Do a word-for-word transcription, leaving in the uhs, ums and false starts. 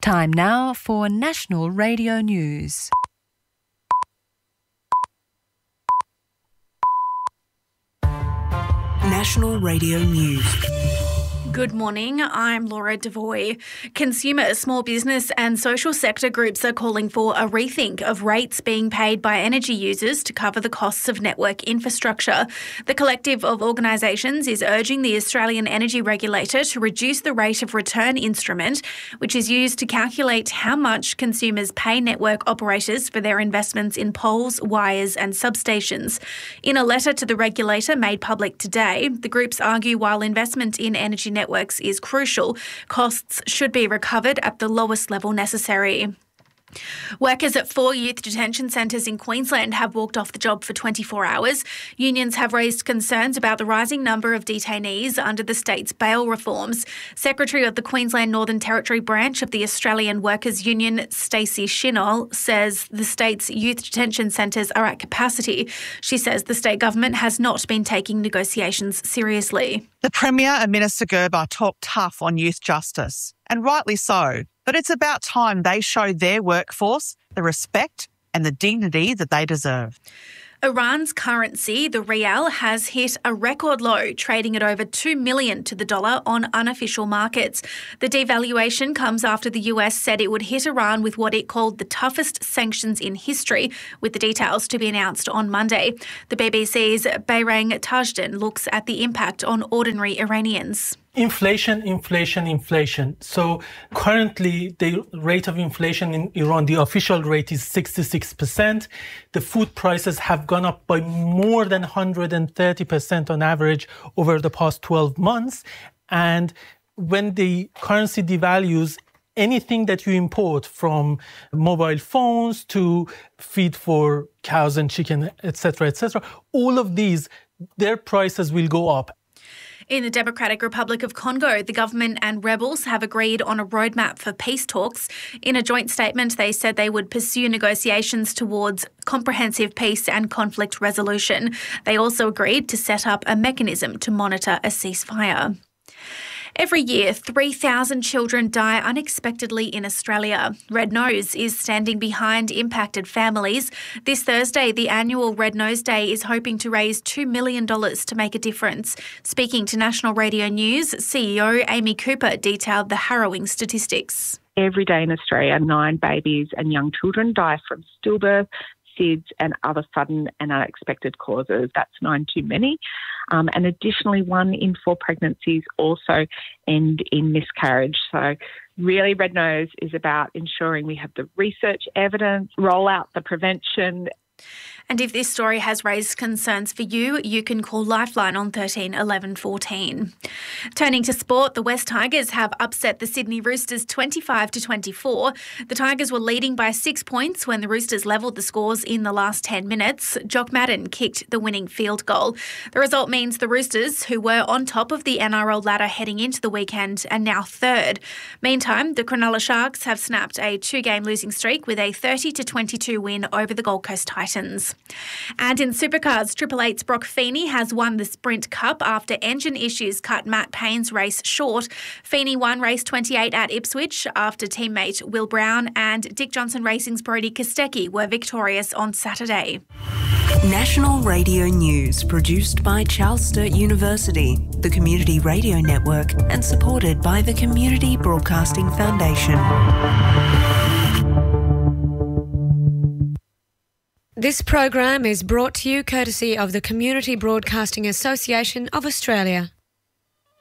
Time now for National Radio News. National Radio News. Good morning, I'm Laura Devoy. Consumer, small business and social sector groups are calling for a rethink of rates being paid by energy users to cover the costs of network infrastructure. The collective of organisations is urging the Australian Energy Regulator to reduce the rate of return instrument, which is used to calculate how much consumers pay network operators for their investments in poles, wires and substations. In a letter to the regulator made public today, the groups argue while investment in energy networks networks is crucial, costs should be recovered at the lowest level necessary. Workers at four youth detention centres in Queensland have walked off the job for twenty-four hours. Unions have raised concerns about the rising number of detainees under the state's bail reforms. Secretary of the Queensland Northern Territory branch of the Australian Workers' Union, Stacey Shinol, says the state's youth detention centres are at capacity. She says the state government has not been taking negotiations seriously. The Premier and Minister Gerber talk tough on youth justice, and rightly so. But it's about time they show their workforce the respect and the dignity that they deserve. Iran's currency, the rial, has hit a record low, trading at over two million dollars to the dollar on unofficial markets. The devaluation comes after the U S said it would hit Iran with what it called the toughest sanctions in history, with the details to be announced on Monday. The B B C's Bayrang Tajden looks at the impact on ordinary Iranians. Inflation, inflation, inflation. So currently the rate of inflation in Iran, the official rate is sixty-six percent. The food prices have gone up by more than one hundred thirty percent on average over the past twelve months. And when the currency devalues, anything that you import, from mobile phones to feed for cows and chicken, et cetera, et cetera, all of these, their prices will go up. In the Democratic Republic of Congo, the government and rebels have agreed on a roadmap for peace talks. In a joint statement, they said they would pursue negotiations towards comprehensive peace and conflict resolution. They also agreed to set up a mechanism to monitor a ceasefire. Every year, three thousand children die unexpectedly in Australia. Red Nose is standing behind impacted families. This Thursday, the annual Red Nose Day is hoping to raise two million dollars to make a difference. Speaking to National Radio News, C E O Amy Cooper detailed the harrowing statistics. Every day in Australia, nine babies and young children die from stillbirth, S I D S and other sudden and unexpected causes. That's nine too many. Um, and additionally, one in four pregnancies also end in miscarriage. So really, Red Nose is about ensuring we have the research evidence, roll out the prevention. And if this story has raised concerns for you, you can call Lifeline on thirteen eleven fourteen. Turning to sport, the West Tigers have upset the Sydney Roosters twenty-five to twenty-four. The Tigers were leading by six points when the Roosters levelled the scores in the last ten minutes. Jock Madden kicked the winning field goal. The result means the Roosters, who were on top of the N R L ladder heading into the weekend, are now third. Meantime, the Cronulla Sharks have snapped a two-game losing streak with a thirty to twenty-two win over the Gold Coast Titans. And in Supercars, Triple Eight's Brock Feeney has won the Sprint Cup after engine issues cut Matt Payne's race short. Feeney won race twenty-eight at Ipswich after teammate Will Brown and Dick Johnson Racing's Brodie Kostecki were victorious on Saturday. National Radio News, produced by Charles Sturt University, the Community Radio Network, and supported by the Community Broadcasting Foundation. This program is brought to you courtesy of the Community Broadcasting Association of Australia.